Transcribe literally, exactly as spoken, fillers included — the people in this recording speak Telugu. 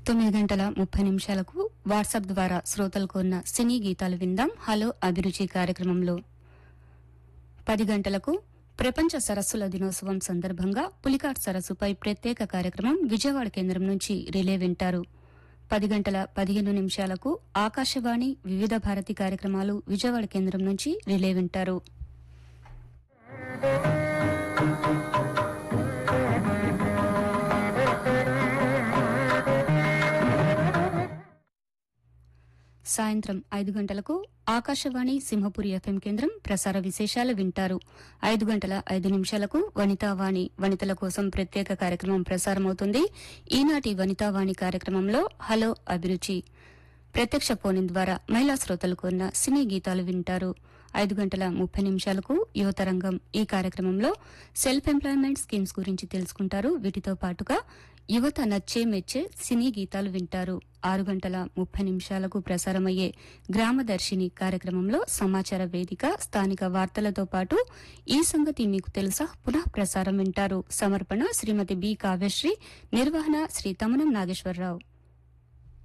తొమ్మిది గంటల ముప్పై నిమిషాలకు వాట్సాప్ ద్వారా శ్రోతలు కోరిన సినీ గీతాలు విందాం హలో అభిరుచి కార్యక్రమంలో. పది గంటలకు ప్రపంచ సరస్సుల దినోత్సవం సందర్భంగా పులికాట్ సరస్సుపై ప్రత్యేక కార్యక్రమం విజయవాడ కేంద్రం నుంచి రిలే వింటారు. పది గంటల పదిహేను నిమిషాలకు ఆకాశవాణి వివిధ భారతి కార్యక్రమాలు విజయవాడ కేంద్రం నుంచి రిలే వింటారు. సాయంత్రం ఐదు గంటలకు ఆకాశవాణి సింహపురి ఎఫ్ఎం కేంద్రం ప్రసార విశేషాలు వింటారు. ఐదు గంటల ఐదు నిమిషాలకు వనితావాణి వనితల కోసం ప్రత్యేక కార్యక్రమం ప్రసారమవుతుంది. ఈనాటి వనితావాణి కార్యక్రమంలో హలో అభిరుచి ప్రత్యక్ష ఫోన్ ద్వారా మహిళా శ్రోతలు కోరిన సినీ గీతాలు వింటారు. ఐదు గంటల ముప్పై నిమిషాలకు యువతరంగం ఈ కార్యక్రమంలో సెల్ఫ్ ఎంప్లాయ్మెంట్ స్కీమ్స్ గురించి తెలుసుకుంటారు. వీటితో పాటుగా యువత నచ్చే మెచ్చే సినీ గీతాలు వింటారు. ఆరు గంటల ముప్పై నిమిషాలకు ప్రసారమయ్యే గ్రామదర్శిని కార్యక్రమంలో సమాచార వేదిక స్థానిక వార్తలతో పాటు ఈ సంగతి మీకు తెలుసా పునః ప్రసారం వింటారు. సమర్పణ శ్రీమతి బి కావ్యశ్రీ, నిర్వహణ శ్రీ తమనం నాగేశ్వరరావు.